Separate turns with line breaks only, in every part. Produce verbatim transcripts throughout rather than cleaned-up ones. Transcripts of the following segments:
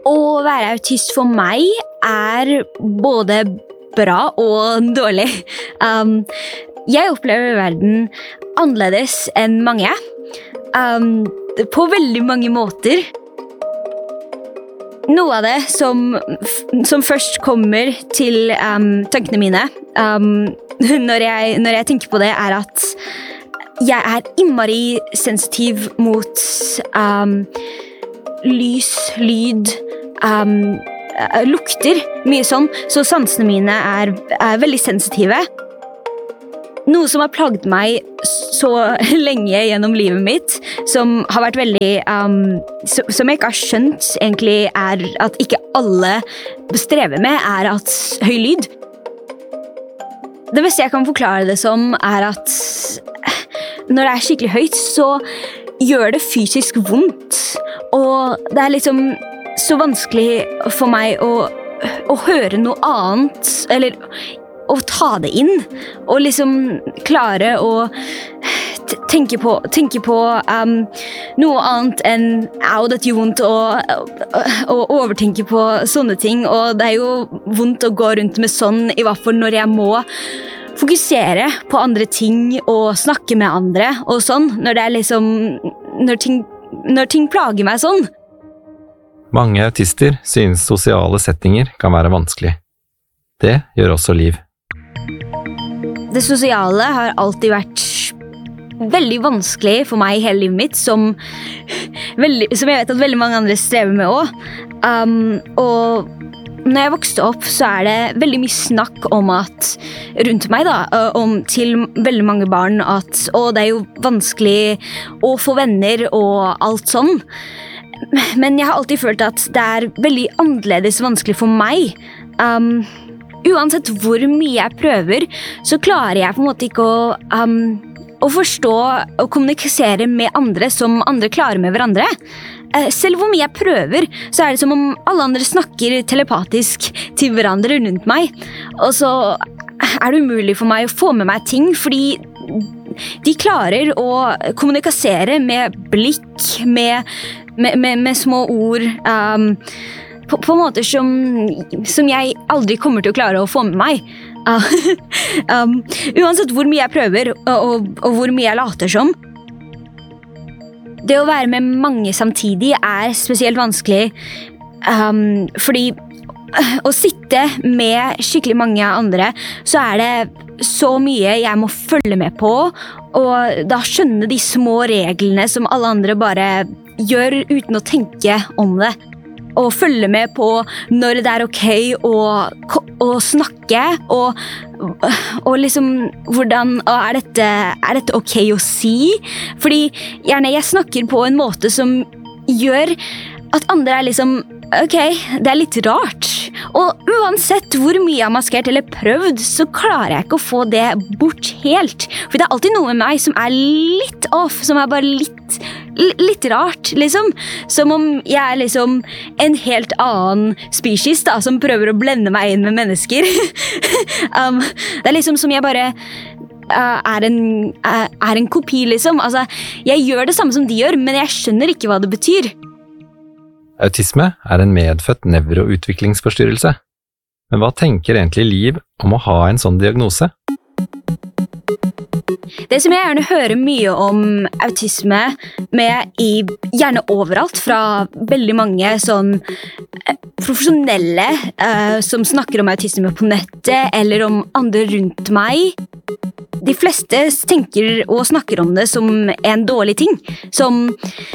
Å være autist for meg er både bra og dårlig. Um, jeg opplever verden annerledes enn mange, um, på veldig mange måter. Noe av det som, som først kommer til um, tankene mine um, når, jeg, når jeg tenker på det, er at jeg er innmari sensitiv mot um, lys, lyd, um, lukter, mye sånn, så sansene mine er, er veldig sensitive. Noe som har plaget meg så lenge gjennom livet mitt, som har vært veldig, um, som jeg ikke har skjønt egentlig er at ikke alle strever med, er at høy lyd. Det beste jeg kan forklare det som er at når det er skikkelig høyt, så gjør det fysisk vondt. Og det er liksom så vanskelig for meg å, å høre noe annet, eller å ta det inn, og liksom klare å tenke på, tenke på um, noe annet enn au, det gjør vondt, og, og, og overtenke på sånne ting. Og det er jo vondt å gå rundt med sånn, i hvert fall når jeg må fokusere på andre ting og snakke med andre og sånn, når det er liksom når ting, når ting plager meg sånn.
Mange autister synes sosiale settinger kan være vanskelig. Det gjør også Liv.
Det sosiale har alltid vært veldig vanskelig for meg i hele livet mitt, som, veldig, som jeg vet at veldig mange andre strever med også. Um, og når jeg vokste opp, så er det veldig mye snakk om at, rundt meg da, om, til veldig mange barn, at å, det er jo vanskelig å få venner og alt sånn. Men jeg har alltid følt at det er veldig annerledes vanskelig for meg. Um, uansett hvor mye jeg prøver, så klarer jeg på en måte ikke å, um, å forstå og kommunisere med andre som andre klarer med hverandre. Uh, selv hvor mye jeg prøver, så er det som om alle andre snakker telepatisk til hverandre rundt meg. Og så er det umulig for meg å få med meg ting, fordi de klarer å kommunisere med blikk, med, med, med, med små ord, um, På, på måter som, som jeg aldri kommer til å klare å få med meg. Uh, um, uansett hvor mye jeg prøver, og, og, og hvor mye jeg later som. Det å være med mange samtidig er spesielt vanskelig, um, fordi å sitte med skikkelig mange andre, så er det så mye jeg må følge med på, og da skjønne de små reglene som alle andre bare gjør uten å tenke om det. Og følge med på når det er ok å, å snakke, og, og liksom hvordan er dette, er dette ok å si? Fordi gjerne jeg snakker på en måte som gjør at andre er liksom ok, det er litt rart. Og uansett hvor mye jeg har maskert eller prøvd, så klarer jeg ikke å få det bort helt. For det er alltid noe med meg som er litt off, som er bare litt, litt rart, liksom. Som om jeg er liksom en helt annen species da, som prøver å blende meg inn med mennesker. um, det er liksom som jeg bare uh, er, en, uh, er en kopi, liksom. Altså, jeg gjør det samme som de gjør, men jeg skjønner ikke hva det betyr.
Autisme er en medfødt nevroutviklingsforstyrrelse. Men hva tenker egentlig Liv om å ha en sånn diagnose?
Det som jeg gjerne hører mye om autisme med i, gjerne overalt fra veldig mange sånn profesjonelle uh, som snakker om autisme på nettet eller om andre rundt meg. De fleste tenker og snakker om det som en dårlig ting, som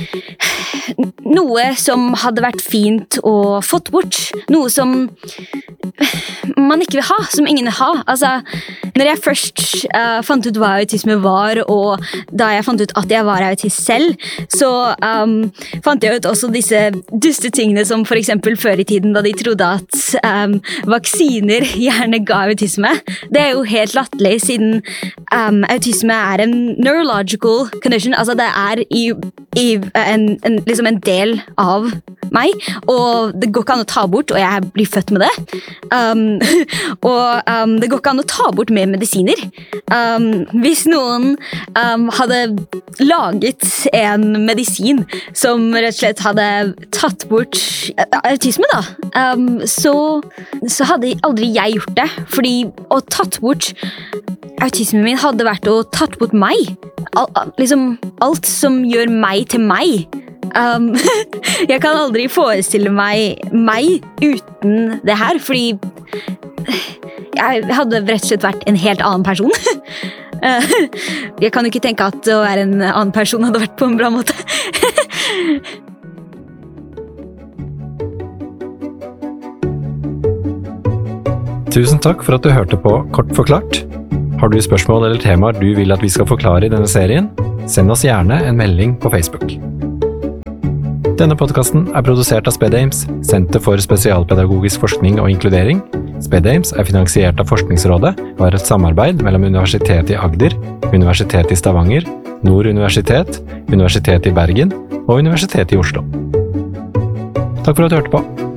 noe som hadde vært fint å fått bort, noe som man ikke vil ha, som ingen vil ha. Altså, når jeg først uh, fant ut hva autisme var, og da jeg fant ut at jeg var autist selv, så um, fant jeg ut også disse duste tingene som for eksempel før i tiden da de trodde at um, vaksiner gjerne ga autisme. Det er jo helt latterlig, siden um, autisme er en neurological condition, altså det er i, i en, en, liksom en del av meg, og det går ikke an å ta bort, og jeg blir født med det. Um, og um, det går ikke an å ta bort med medisiner. Um, hvis noen um, hadde laget en medisin som rett og slett hadde tatt bort autisme, da, um, så, så hadde aldri jeg gjort det, fordi å tatt bort autismen min hadde vært å tatt bort meg. Al, liksom alt som gjør meg til meg. Um, jeg kan aldri forestille meg meg uten det her, fordi jeg hadde rett og slett vært en helt annen person. Jeg kan jo ikke tenke at å være en annen person hadde vært på en bra måte.
Tusen takk for at du hørte på Kort forklart. Har du spørsmål eller temaer du vil at vi skal forklare i denne serien? Send oss gjerne en melding på Facebook. Denne podcasten er produsert av SpedAIMS, Senter for spesialpedagogisk forskning og inkludering. SpedAIMS er finansiert av Forskningsrådet og er et samarbeid mellom Universitetet i Agder, Universitetet i Stavanger, Nord Universitet, Universitetet i Bergen og Universitetet i Oslo. Takk for at du hørte på.